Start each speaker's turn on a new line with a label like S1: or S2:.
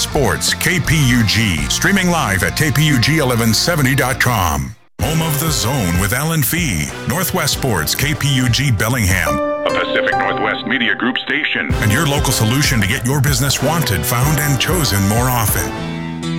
S1: Northwest Sports, KPUG, streaming live at kpug1170.com. Home of the Zone with Alan Fee. Northwest Sports, KPUG Bellingham, a Pacific Northwest Media Group station, and your local solution to get your business wanted, found, and chosen more often.